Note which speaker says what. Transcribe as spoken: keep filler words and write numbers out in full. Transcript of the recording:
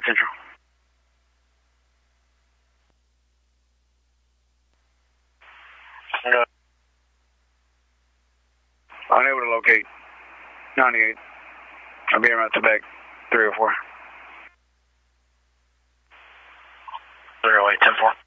Speaker 1: Central. No. Unable to locate. ninety-eight. I'll be around to back. three oh four. three oh eight, ten four.